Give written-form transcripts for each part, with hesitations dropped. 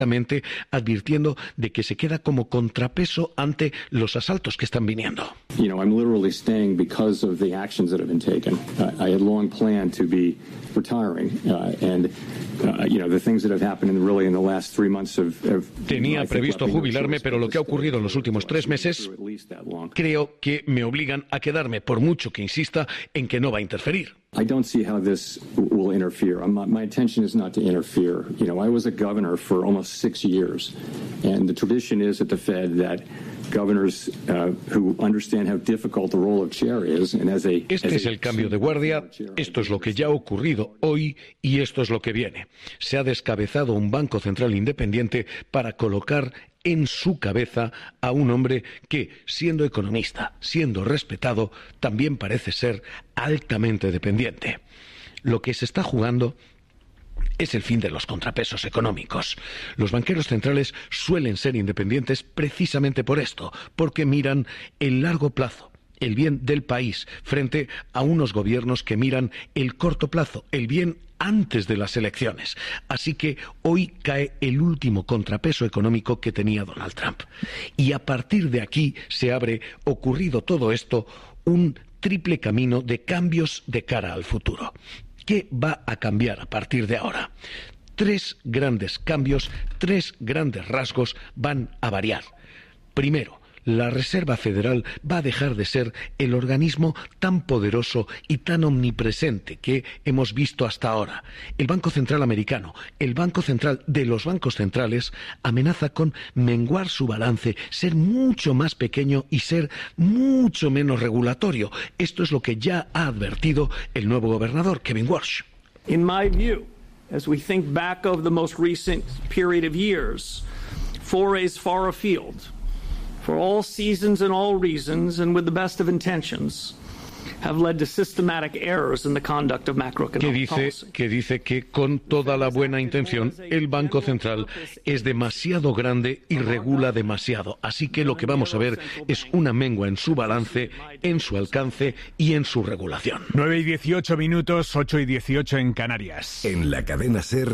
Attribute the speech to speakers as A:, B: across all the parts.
A: advirtiendo de que se queda como contrapeso ante los asaltos que están viniendo.
B: You know, I'm literally staying because of the actions that have been taken. I had long planned to be retiring, you know, the things that have happened in the last 3 months have
A: Tenía previsto jubilarme, pero lo que ha ocurrido en los últimos 3 meses creo que me obligan a quedarme, por mucho que insista en que no va a interferir.
B: I don't see how this will interfere. My intention is not to interfere. You know, I was a governor for almost 6 years, and the tradition is at the Fed that governors who understand how difficult the role of chair is, and
A: Este es el cambio de guardia, esto es lo que ya ha ocurrido hoy y esto es lo que viene. Se ha descabezado un Banco Central independiente para colocar en su cabeza a un hombre que, siendo economista, siendo respetado, también parece ser altamente dependiente. Lo que se está jugando es el fin de los contrapesos económicos. Los banqueros centrales suelen ser independientes precisamente por esto, porque miran el largo plazo, el bien del país, frente a unos gobiernos que miran el corto plazo, el bien antes de las elecciones. Así que hoy cae el último contrapeso económico que tenía Donald Trump. Y a partir de aquí se abre, ocurrido todo esto, un triple camino de cambios de cara al futuro. ¿Qué va a cambiar a partir de ahora? 3 grandes cambios, 3 grandes rasgos van a variar. Primero, la Reserva Federal va a dejar de ser el organismo tan poderoso y tan omnipresente que hemos visto hasta ahora. El Banco Central americano, el Banco Central de los bancos centrales, amenaza con menguar su balance, ser mucho más pequeño y ser mucho menos regulatorio. Esto es lo que ya ha advertido el nuevo gobernador, Kevin Warsh.
C: In my view, as we think back of the most recent period of years, forays far afield, for all seasons and all reasons and with the best of intentions, have led to systematic errors in the conduct of macroeconomic policy.
A: Que dice que con toda la buena intención el Banco Central es demasiado grande y regula demasiado. Así que lo que vamos a ver es una mengua en su balance, en su alcance y en su regulación.
D: 9:18 minutos, 8:18 en Canarias.
E: En la cadena SER,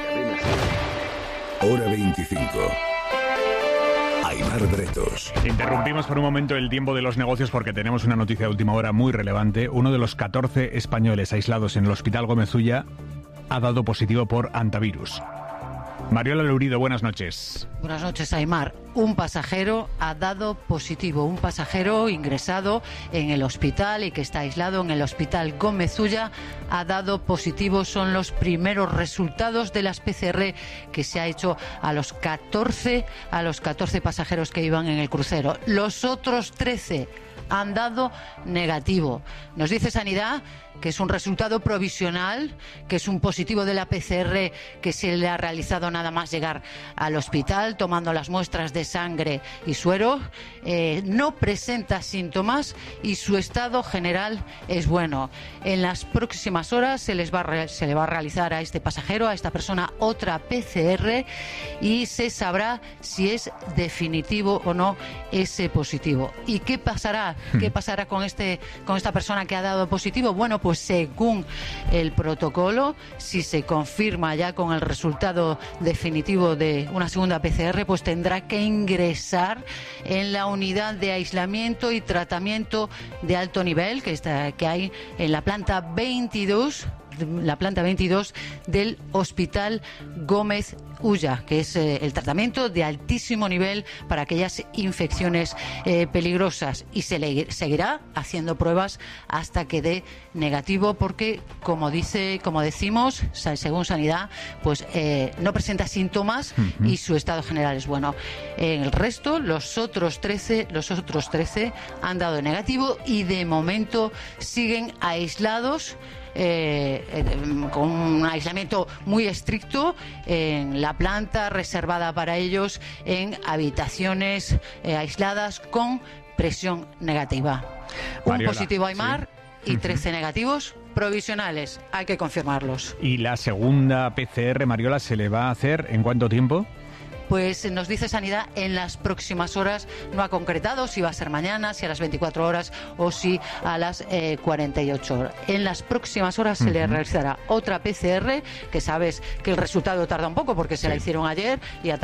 E: hora 25. Aimar Bretos.
D: Interrumpimos por un momento el tiempo de los negocios porque tenemos una noticia de última hora muy relevante. Uno de los 14 españoles aislados en el Hospital Gómez Ulla ha dado positivo por hantavirus. Mariola Lourido, buenas noches.
F: Buenas noches, Aimar. Un pasajero ha dado positivo, un pasajero ingresado en el hospital y que está aislado en el Hospital Gómez Ulla ha dado positivo. Son los primeros resultados de las PCR que se ha hecho a los 14 pasajeros que iban en el crucero. Los otros 13 han dado negativo. Nos dice Sanidad que es un resultado provisional, que es un positivo de la PCR que se le ha realizado nada más llegar al hospital, tomando las muestras de sangre y suero. No presenta síntomas y su estado general es bueno. En las próximas horas se le va a realizar a este pasajero, a esta persona, otra PCR y se sabrá si es definitivo o no ese positivo. ¿Y qué pasará? ¿Qué pasará con esta persona que ha dado positivo? Bueno, pues según el protocolo, si se confirma ya con el resultado definitivo de una segunda PCR, pues tendrá que ingresar en la unidad de aislamiento y tratamiento de alto nivel que hay en la planta 22 del Hospital Gómez Ulla, que es el tratamiento de altísimo nivel para aquellas infecciones peligrosas, y se le seguirá haciendo pruebas hasta que dé negativo, porque como decimos, según Sanidad, pues no presenta síntomas y su estado general es bueno. El resto, los otros 13 han dado negativo y de momento siguen aislados, con un aislamiento muy estricto en la planta reservada para ellos, en habitaciones aisladas con presión negativa.
D: Mariola,
F: un positivo Aimar, sí. Y 13 negativos provisionales, hay que confirmarlos.
D: ¿Y la segunda PCR, Mariola, se le va a hacer en cuánto tiempo?
F: pues nos dice Sanidad en las próximas horas. No ha concretado si va a ser mañana, si a las 24 horas o si a las 48 horas. En las próximas horas se le realizará otra PCR, que sabes que el resultado tarda un poco porque se la hicieron ayer y a